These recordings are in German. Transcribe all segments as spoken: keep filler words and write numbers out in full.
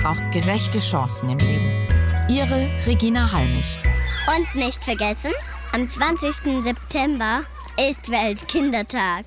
braucht gerechte Chancen im Leben. Ihre Regina Halmich. Und nicht vergessen, am zwanzigsten September ist Weltkindertag.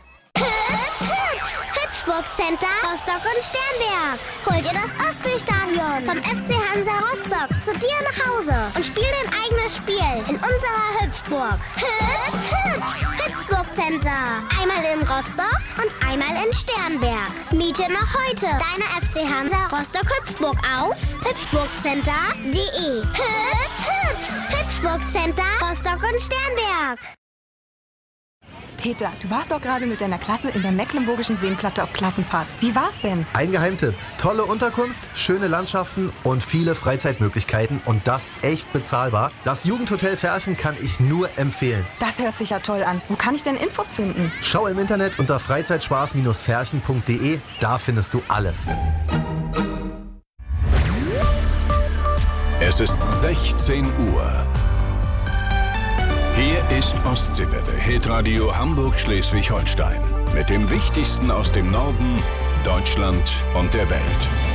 Hüpfburg Center, Rostock und Sternberg. Hol dir das Ostseestadion vom F C Hansa Rostock zu dir nach Hause und spiel dein eigenes Spiel in unserer Hüpfburg. Hüpf, hüpf, Hüpfburg Center. Einmal in Rostock und einmal in Sternberg. Miete noch heute deine F C Hansa Rostock Hüpfburg auf hüpfburgcenter punkt de. Hüpf, hüpf, Hüpfburg Center, Rostock und Sternberg. Peter, du warst doch gerade mit deiner Klasse in der Mecklenburgischen Seenplatte auf Klassenfahrt. Wie war's denn? Ein Geheimtipp. Tolle Unterkunft, schöne Landschaften und viele Freizeitmöglichkeiten und das echt bezahlbar. Das Jugendhotel Ferchen kann ich nur empfehlen. Das hört sich ja toll an. Wo kann ich denn Infos finden? Schau im Internet unter freizeitspaß ferchen punkt de. Da findest du alles. Es ist sechzehn Uhr. Hier ist Ostseewelle, Hitradio Hamburg-Schleswig-Holstein. Mit dem Wichtigsten aus dem Norden, Deutschland und der Welt.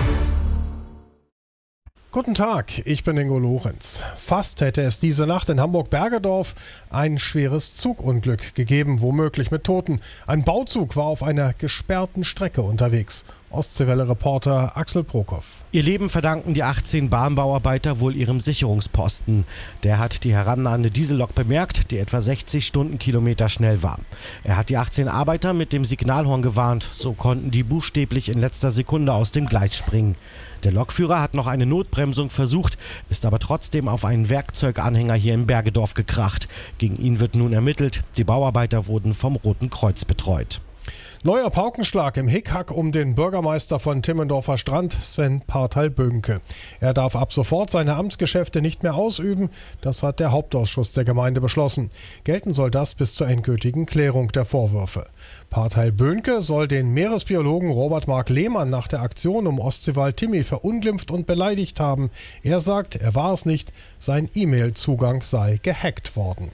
Guten Tag, ich bin Ingo Lorenz. Fast hätte es diese Nacht in Hamburg-Bergedorf ein schweres Zugunglück gegeben, womöglich mit Toten. Ein Bauzug war auf einer gesperrten Strecke unterwegs. Ostseewelle-Reporter Axel Prokop. Ihr Leben verdanken die achtzehn Bahnbauarbeiter wohl ihrem Sicherungsposten. Der hat die herannahende Diesellok bemerkt, die etwa sechzig Stundenkilometer schnell war. Er hat die achtzehn Arbeiter mit dem Signalhorn gewarnt. So konnten die buchstäblich in letzter Sekunde aus dem Gleis springen. Der Lokführer hat noch eine Notbremsung versucht, ist aber trotzdem auf einen Werkzeuganhänger hier in Bergedorf gekracht. Gegen ihn wird nun ermittelt. Die Bauarbeiter wurden vom Roten Kreuz betreut. Neuer Paukenschlag im Hickhack um den Bürgermeister von Timmendorfer Strand, Sven Parteil-Bönke. Er darf ab sofort seine Amtsgeschäfte nicht mehr ausüben. Das hat der Hauptausschuss der Gemeinde beschlossen. Gelten soll das bis zur endgültigen Klärung der Vorwürfe. Parteil-Bönke soll den Meeresbiologen Robert Mark Lehmann nach der Aktion um Ostseewald-Timmy verunglimpft und beleidigt haben. Er sagt, er war es nicht, sein E-Mail-Zugang sei gehackt worden.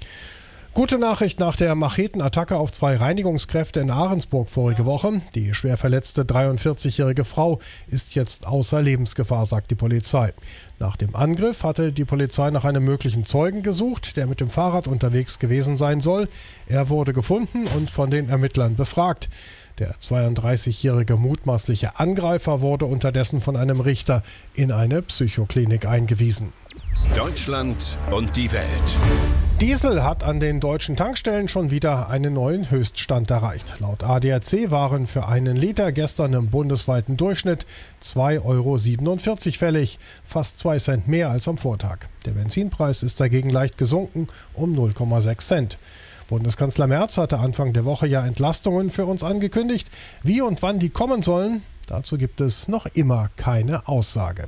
Gute Nachricht nach der Machetenattacke auf zwei Reinigungskräfte in Ahrensburg vorige Woche. Die schwer verletzte dreiundvierzigjährige Frau ist jetzt außer Lebensgefahr, sagt die Polizei. Nach dem Angriff hatte die Polizei nach einem möglichen Zeugen gesucht, der mit dem Fahrrad unterwegs gewesen sein soll. Er wurde gefunden und von den Ermittlern befragt. Der zweiunddreißigjährige mutmaßliche Angreifer wurde unterdessen von einem Richter in eine Psychoklinik eingewiesen. Deutschland und die Welt. Diesel hat an den deutschen Tankstellen schon wieder einen neuen Höchststand erreicht. Laut A D A C waren für einen Liter gestern im bundesweiten Durchschnitt zwei Euro siebenundvierzig fällig, fast zwei Cent mehr als am Vortag. Der Benzinpreis ist dagegen leicht gesunken um null Komma sechs Cent. Bundeskanzler Merz hatte Anfang der Woche ja Entlastungen für uns angekündigt. Wie und wann die kommen sollen, dazu gibt es noch immer keine Aussage.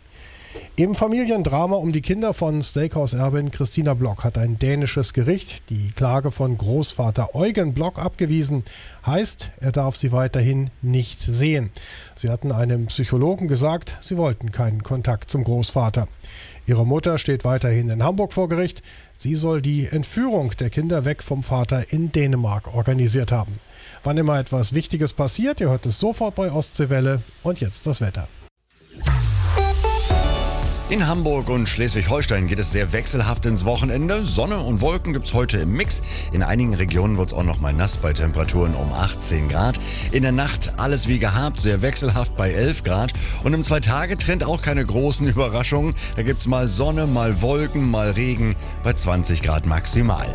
Im Familiendrama um die Kinder von Steakhouse-Erbin Christina Block hat ein dänisches Gericht die Klage von Großvater Eugen Block abgewiesen. Heißt, er darf sie weiterhin nicht sehen. Sie hatten einem Psychologen gesagt, sie wollten keinen Kontakt zum Großvater. Ihre Mutter steht weiterhin in Hamburg vor Gericht. Sie soll die Entführung der Kinder weg vom Vater in Dänemark organisiert haben. Wann immer etwas Wichtiges passiert, ihr hört es sofort bei Ostseewelle. Und jetzt das Wetter. In Hamburg und Schleswig-Holstein geht es sehr wechselhaft ins Wochenende. Sonne und Wolken gibt es heute im Mix. In einigen Regionen wird es auch noch mal nass bei Temperaturen um achtzehn Grad. In der Nacht alles wie gehabt, sehr wechselhaft bei elf Grad. Und im Zwei-Tage-Trend auch keine großen Überraschungen. Da gibt es mal Sonne, mal Wolken, mal Regen bei zwanzig Grad maximal.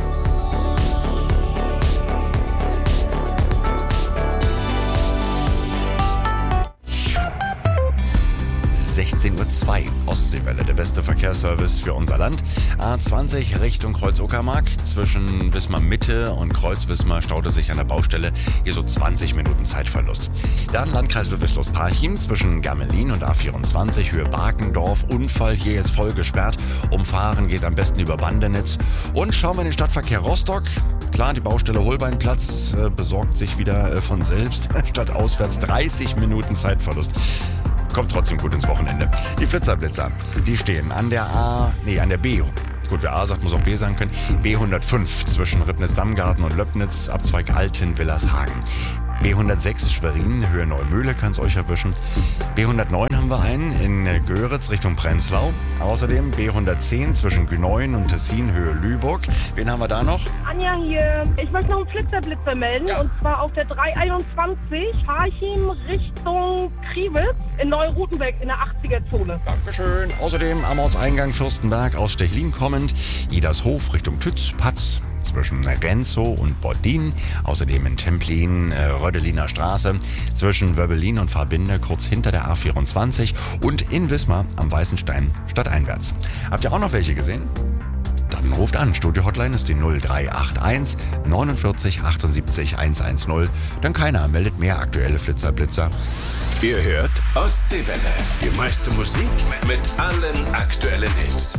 sechzehn Uhr zwei, Ostseewelle, der beste Verkehrsservice für unser Land. A zwanzig Richtung Kreuz-Uckermark. Zwischen Wismar-Mitte und Kreuz-Wismar staut es sich an der Baustelle. Hier so zwanzig Minuten Zeitverlust. Dann Landkreis Ludwigslust-Parchim zwischen Gammelin und A vierundzwanzig, Höhe Barkendorf. Unfall hier jetzt voll gesperrt. Umfahren geht am besten über Bandenitz. Und schauen wir in den Stadtverkehr Rostock. Klar, die Baustelle Holbeinplatz äh, besorgt sich wieder äh, von selbst. Statt auswärts dreißig Minuten Zeitverlust. Kommt trotzdem gut ins Wochenende. Die Flitzerblitzer, die stehen an der A, nee, an der B. Gut, wer A sagt, muss auch B sagen können. B hundertfünf zwischen Ribnitz-Dammgarten und Löbnitz, Abzweig Alten-Willershagen. B hundertsechs Schwerin, Höhe Neumühle, kann es euch erwischen. B hundertneun haben wir einen in Göritz Richtung Prenzlau. Außerdem B hundertzehn zwischen Güneuen und Tessin, Höhe Lübeck. Wen haben wir da noch? Anja hier. Ich möchte noch einen Flitzerblitzer melden. Ja. Und zwar auf der drei einundzwanzig Parchim Richtung Kriwitz in Neu-Rutenbeck in der achtziger-Zone. Dankeschön. Außerdem am Ortseingang Fürstenberg aus Stechlin kommend. Idershof Richtung Tütz, Patz zwischen Renzo und Bordin. Außerdem in Templin, äh, Rödeliner Straße zwischen Wöbbelin und Farbinde kurz hinter der A vierundzwanzig. Und in Wismar am Weißenstein stadteinwärts. Habt ihr auch noch welche gesehen? Dann ruft an. Studio-Hotline ist die null drei acht eins neunundvierzig achtundsiebzig hundertzehn. Denn keiner meldet mehr aktuelle Flitzer-Blitzer. Ihr hört Ostseewelle. Die meiste Musik mit allen aktuellen Hits.